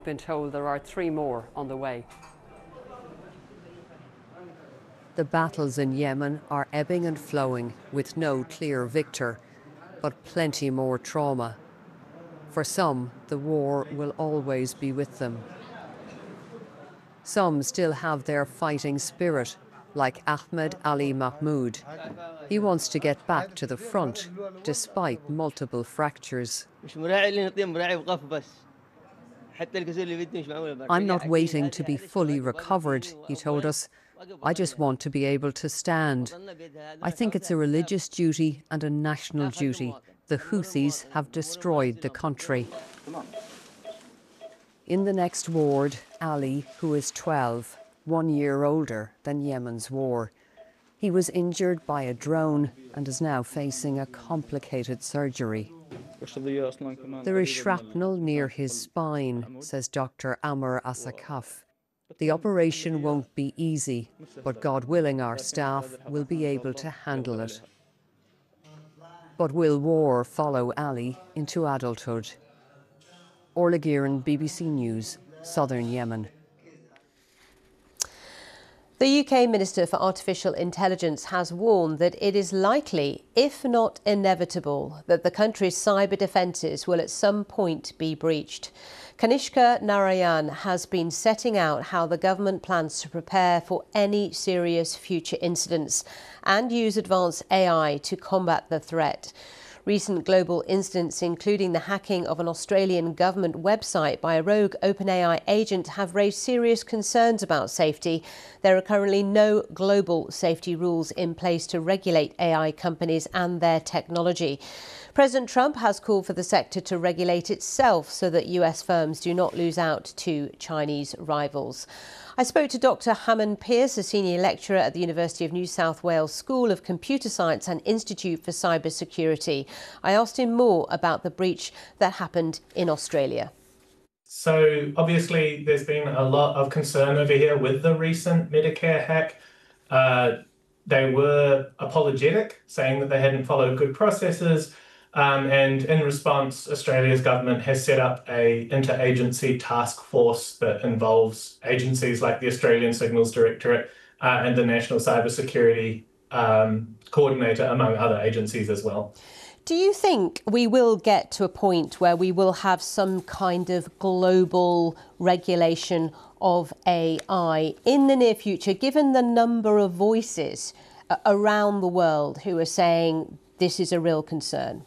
Been told there are 3 more on the way. The battles in Yemen are ebbing and flowing with no clear victor, but plenty more trauma. For some, the war will always be with them. Some still have their fighting spirit, like Ahmed Ali Mahmoud. He wants to get back to the front, despite multiple fractures. I'm not waiting to be fully recovered, he told us. I just want to be able to stand. I think it's a religious duty and a national duty. The Houthis have destroyed the country. In the next ward, Ali, who is 12, 1 year older than Yemen's war. He was injured by a drone and is now facing a complicated surgery. There is shrapnel near his spine, says Dr. Amr Asakaf. The operation won't be easy, but God willing, our staff will be able to handle it. But will war follow Ali into adulthood? Orla Gearan, BBC News, Southern Yemen. The UK Minister for Artificial Intelligence has warned that it is likely, if not inevitable, that the country's cyber defences will at some point be breached. Kanishka Narayan has been setting out how the government plans to prepare for any serious future incidents and use advanced AI to combat the threat. Recent global incidents, including the hacking of an Australian government website by a rogue OpenAI agent, have raised serious concerns about safety. There are currently no global safety rules in place to regulate AI companies and their technology. President Trump has called for the sector to regulate itself so that US firms do not lose out to Chinese rivals. I spoke to Dr. Hammond Pearce, a senior lecturer at the University of New South Wales School of Computer Science and Institute for Cybersecurity. I asked him more about the breach that happened in Australia. So obviously there's been a lot of concern over here with the recent Medicare hack. They were apologetic, saying that they hadn't followed good processes. And in response, Australia's government has set up a interagency task force that involves agencies like the Australian Signals Directorate and the National Cybersecurity Coordinator, among other agencies as well. Do you think we will get to a point where we will have some kind of global regulation of AI in the near future, given the number of voices around the world who are saying this is a real concern?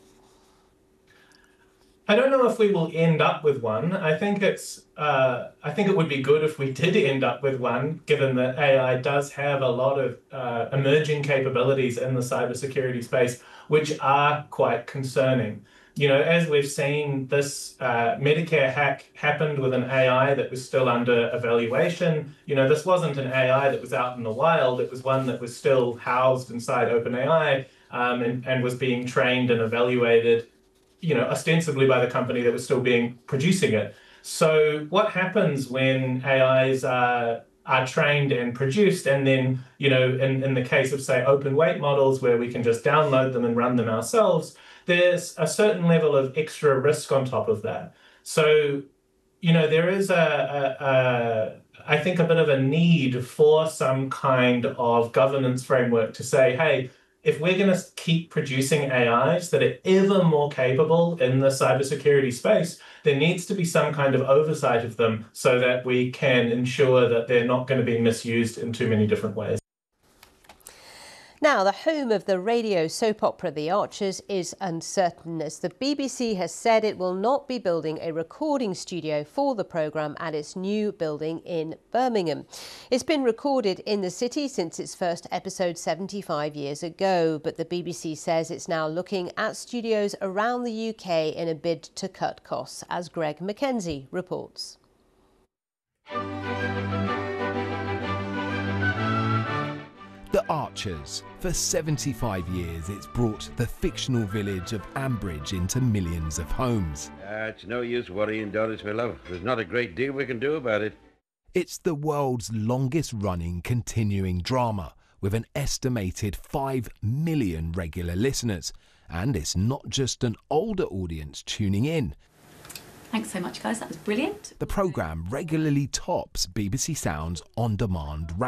I don't know if we will end up with one. I think it would be good if we did end up with one, given that AI does have a lot of emerging capabilities in the cybersecurity space, which are quite concerning. You know, as we've seen, this Medicare hack happened with an AI that was still under evaluation. You know, this wasn't an AI that was out in the wild. It was one that was still housed inside OpenAI and was being trained and evaluated, you know, ostensibly by the company that was still producing it. So what happens when AIs are trained and produced, and then, you know, in the case of, say, open weight models where we can just download them and run them ourselves, there's a certain level of extra risk on top of that. So, you know, there is I think a bit of a need for some kind of governance framework to say, hey, if we're going to keep producing AIs that are ever more capable in the cybersecurity space, there needs to be some kind of oversight of them so that we can ensure that they're not going to be misused in too many different ways. Now, the home of the radio soap opera The Archers is uncertain, as the BBC has said it will not be building a recording studio for the programme at its new building in Birmingham. It's been recorded in the city since its first episode 75 years ago, but the BBC says it's now looking at studios around the UK in a bid to cut costs, as Greg Mackenzie reports. The Archers. For 75 years, it's brought the fictional village of Ambridge into millions of homes. It's no use worrying, Doris, my love. There's not a great deal we can do about it. It's the world's longest-running continuing drama, with an estimated 5 million regular listeners. And it's not just an older audience tuning in. Thanks so much, guys. That was brilliant. The programme regularly tops BBC Sound's on-demand